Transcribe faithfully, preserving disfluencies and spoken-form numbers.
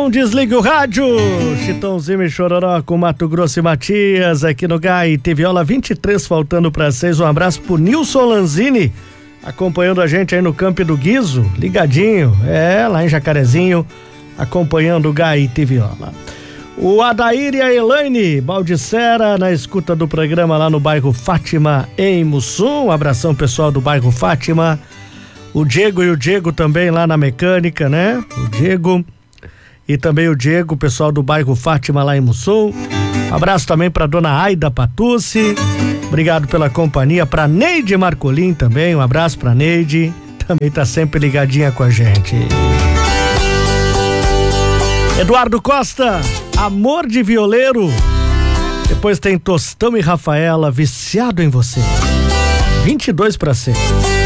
Não desligue o rádio. Chitãozinho e Chororó com Mato Grosso e Matias aqui no Gai. T Viola vinte e três faltando para seis. Um abraço pro Nilson Lanzini, acompanhando a gente aí no Campo do Guizo, ligadinho, é, lá em Jacarezinho, acompanhando o Gai T Viola. O Adair e a Elaine Baldissera na escuta do programa lá no bairro Fátima, em Mussum. Um abração pessoal do bairro Fátima. O Diego e o Diego também lá na mecânica, né? O Diego e também o Diego, pessoal do bairro Fátima lá em Mussum. Um abraço também para dona Aida Patucci. Obrigado pela companhia. Para Neide Marcolin também, um abraço para Neide. Também tá sempre ligadinha com a gente. Eduardo Costa, Amor de Violeiro. Depois tem Tostão e Rafaela, Viciado em Você. vinte e dois para seis.